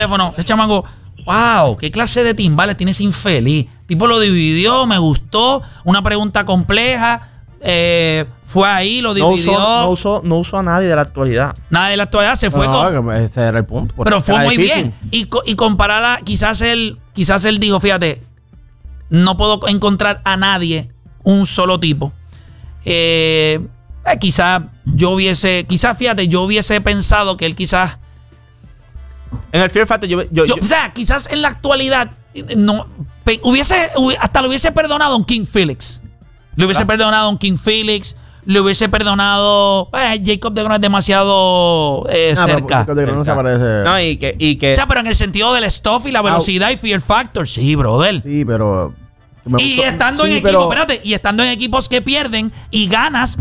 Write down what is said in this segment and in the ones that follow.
teléfono, ese chamaco, wow, qué clase de timbales tiene ese infeliz. Tipo lo dividió, me gustó, una pregunta compleja, fue ahí, lo dividió. No usó a nadie de la actualidad. Nada de la actualidad, se fue con... Ese era el punto. Pero fue muy bien. Y compararla, quizás él dijo, fíjate, no puedo encontrar a nadie, un solo tipo. Quizás yo hubiese pensado que él quizás... En el Fear Factor o sea, quizás en la actualidad no hasta lo hubiese perdonado a un King Felix. Le hubiese perdonado a un King Felix. Le hubiese perdonado. Jacob deGrom es demasiado cerca. Jacob deGrom no se parece. No, y que... O sea, pero en el sentido del stuff y la velocidad y Fear Factor, sí, brother. Sí, pero... Y estando en equipos, espérate, y estando en equipos que pierden y ganas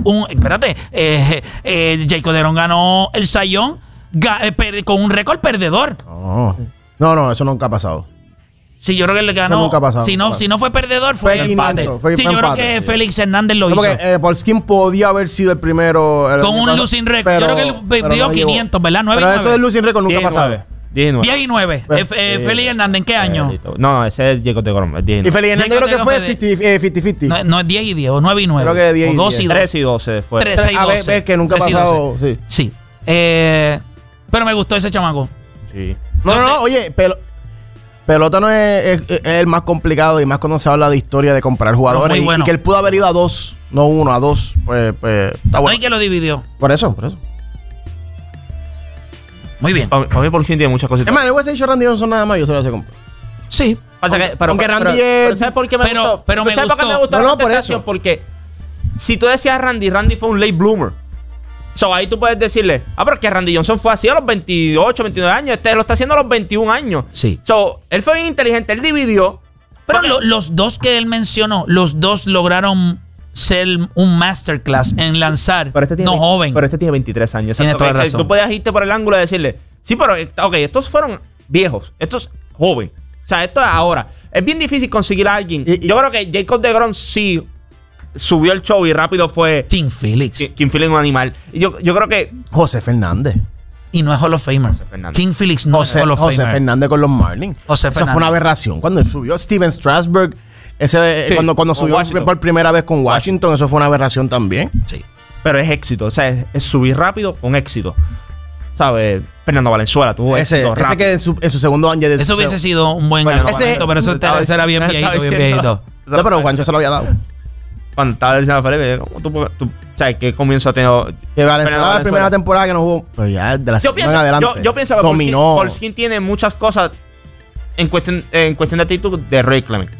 Jacob deGrom ganó el Cy Young con un récord perdedor. No, eso nunca ha pasado. Sí, yo creo que él ganó. Eso nunca ha pasado. Si no fue perdedor, fue el empate. Sí, yo creo que Félix Hernández lo hizo. Porque Paul Skeens podía haber sido el primero. Con un losing record. Yo creo que él pidió 500, ¿verdad? 9 pero eso del losing record nunca ha pasado. 10 y 9. Félix Hernández, ¿en qué año? No, ese es Jacob deGrom. Y Félix Hernández creo que fue 50-50. No, es 10 y 10, o 9 y 9. Creo que 10 y 12 10. 13 y 12 fue. 13 y 12. A ver, que nunca ha pasado. Sí. Pero me gustó ese chamaco. Sí. No, oye, pelota no es el más complicado y más cuando se habla de historia de comprar jugadores y que él pudo haber ido a 2, no 1, a 2. Pues está bueno. No hay que lo dividió. Por eso. Muy bien. Para mí, por fin tiene muchas cositas. Es más, el hubiese dicho Randy Johnson nada más, yo se lo hace comprar. Sí. Aunque Randy es... ¿Sabes por qué me gustó? Pero me ¿Sabes por qué me gustó? No, por eso. Porque si tú decías Randy fue un late bloomer. So, ahí tú puedes decirle, pero es que Randy Johnson fue así a los 28, 29 años. Lo está haciendo a los 21 años. Sí. So, él fue bien inteligente, él dividió. Pero los dos que él mencionó, los dos lograron ser un masterclass en lanzar, joven. Pero este tiene 23 años. Tiene toda razón. Tú podías irte por el ángulo de decirle, sí, pero estos fueron viejos, estos jóvenes. O sea, esto es ahora. Es bien difícil conseguir a alguien. Yo creo que Jacob deGrom sí subió el show y rápido fue King Felix. King Felix es un animal. Y yo creo que José Fernández. Y no es Hall of Famer. King Felix no es Hall of Famer. José Fernández con los Marlins. Eso fue una aberración. Cuando él subió Steven Strasburg, cuando subió por primera vez con Washington, eso fue una aberración también. Sí. Pero es éxito. O sea, es subir rápido con éxito. ¿Sabes? Fernando Valenzuela tuvo éxito rápido. Ese que en su segundo año... Eso hubiese sido un buen argumento, pero eso era bien viejito. No, pero Juancho se lo había dado. Cuando estaba diciendo a Felipe, ¿cómo tú sabes qué comienzo ha tenido? Que Valenzuela la primera temporada que no jugó, pues ya de la segunda en adelante. Yo pienso que dominó. Paul Skeens tiene muchas cosas en cuestión de actitud de Ray Clement.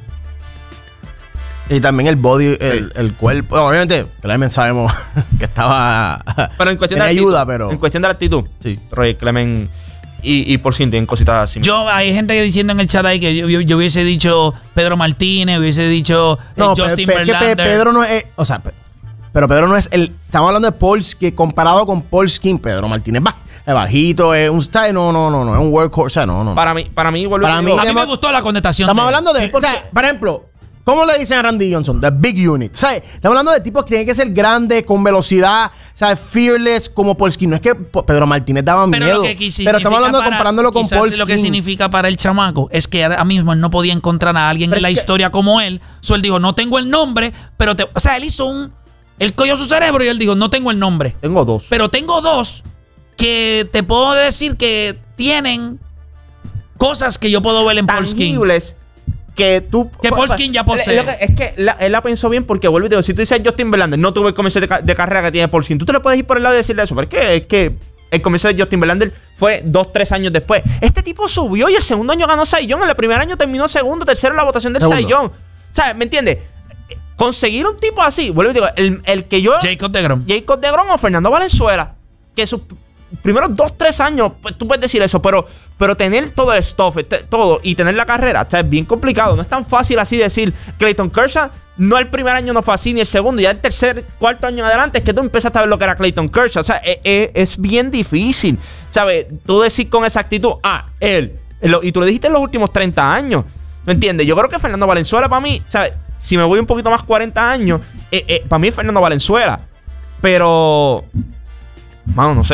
Y también el body, el cuerpo. Obviamente, Clement sabemos que estaba. Pero en cuestión de ayuda, pero. En cuestión de la actitud, sí. Ray Clement y Paul Skeens tienen cositas así. Hay gente diciendo en el chat ahí que yo hubiese dicho Pedro Martínez, hubiese dicho Justin Verlander. Pedro no es. O sea, pero Pedro no es el. Estamos hablando de Paul Skeens, comparado con Paul Skeens. Pedro Martínez es bajito, es un style. No, es un workhorse. No. Para mí, a mí me gustó la contestación. Estamos hablando de. O sea, por ejemplo. ¿Cómo le dicen a Randy Johnson? The Big Unit. ¿Sabes? Estamos hablando de tipos que tienen que ser grandes, con velocidad, ¿sabes? Fearless, como Paul Skeens. No es que Pedro Martínez daba miedo. Pero estamos hablando de comparándolo con Paul Skeens. Lo que significa para el chamaco es que ahora mismo él no podía encontrar a alguien en la historia como él. Él dijo, no tengo el nombre, pero o sea, él hizo él cogió su cerebro y él dijo, no tengo el nombre. Tengo dos. Pero tengo dos que te puedo decir que tienen cosas que yo puedo ver en Paul Skeens. Que Paul Skeens ya posee. Es que él la pensó bien porque vuelve y te digo, si tú dices Justin Verlander, no tuve el comienzo de carrera que tiene Paul Skeens, tú te lo puedes ir por el lado y decirle eso, pero es que el comienzo de Justin Verlander fue 2-3 años después. Este tipo subió y el segundo año ganó Cy Young, en el primer año terminó segundo, tercero en la votación del Cy Young. ¿Sabes? ¿Me entiendes? Conseguir un tipo así, vuelvo y te digo, el que yo... Jacob deGrom o Fernando Valenzuela, que sus primeros 2-3 años, pues tú puedes decir eso, pero tener todo el stuff, todo, y tener la carrera, es bien complicado. No es tan fácil así decir, Clayton Kershaw, no el primer año no fue así, ni el segundo, ya el tercer, cuarto año en adelante, es que tú empezaste a ver lo que era Clayton Kershaw. O sea, es bien difícil, ¿sabes? Tú decir con esa actitud, y tú le dijiste en los últimos 30 años, ¿me entiendes? Yo creo que Fernando Valenzuela para mí, ¿sabes? Si me voy un poquito más 40 años, para mí es Fernando Valenzuela. Pero, mano, no sé.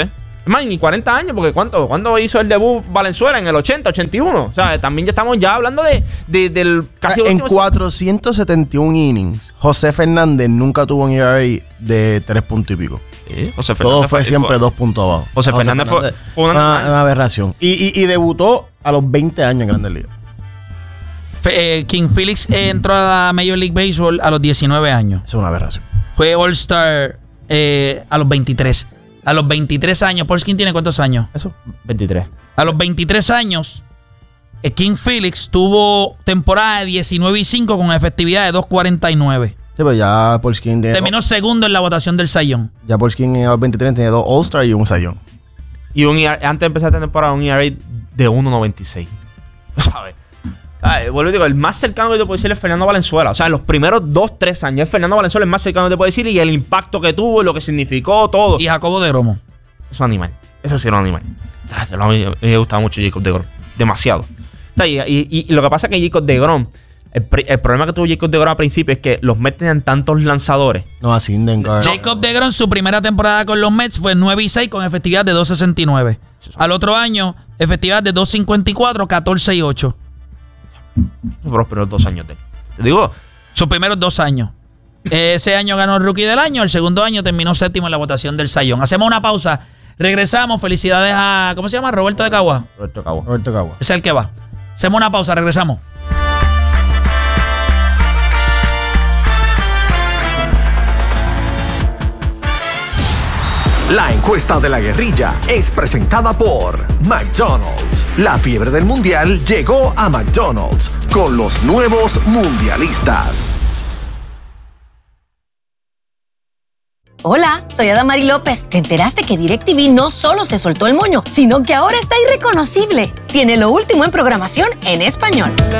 Más, ni 40 años, porque ¿cuándo hizo el debut Valenzuela? En el 80, 81. O sea, también ya estamos hablando del casi... En 471 innings, José Fernández nunca tuvo un ERA de 3 puntos y pico. Sí, José Fernández todo fue siempre 2 puntos abajo. José Fernández fue una aberración. Y debutó a los 20 años en Grandes Ligas. King Felix entró a la Major League Baseball a los 19 años. Es una aberración. Fue All-Star a los 23. A los 23 años, Paul Skeens tiene ¿cuántos años? Eso. 23. A los 23 años, King Felix tuvo temporada de 19-5 con efectividad de 2.49. Sí, pero ya Paul Skeens terminó segundo en la votación del Cy Young. Ya Paul Skeens en los 23 tenía 2 All-Star y un Cy Young. Y antes de empezar la temporada, un ERA de 1.96. ¿Sabes? Vuelvo a decir, el más cercano que te puedo decir es Fernando Valenzuela. O sea, en los primeros 2-3 años es Fernando Valenzuela el más cercano que te puedo decir, y el impacto que tuvo, lo que significó, todo. Y Jacobo deGrom. Eso es un animal. Eso sí era un animal. A mí me gustaba mucho Jacob deGrom. Demasiado. O sea, y lo que pasa es que Jacob deGrom, el problema que tuvo Jacob deGrom al principio es que los Mets tenían tantos lanzadores. No, así Jacob deGrom, su primera temporada con los Mets fue 9-6 con efectividad de 2.69. Al otro año, efectividad de 2.54, 14-8. Fueron los primeros 2 años de él. Te digo, sus primeros 2 años. Ese año ganó el Rookie del Año. El segundo año terminó séptimo en la votación del Cy Young. Hacemos una pausa. Regresamos. Felicidades a... ¿Cómo se llama? Roberto de Cagua. Roberto Cagua. Es el que va. Hacemos una pausa. Regresamos. La encuesta de la guerrilla es presentada por McDonald's. La fiebre del mundial llegó a McDonald's con los nuevos mundialistas. Hola, soy Adamari López. ¿Te enteraste que DirecTV no solo se soltó el moño, sino que ahora está irreconocible? Tiene lo último en programación en español.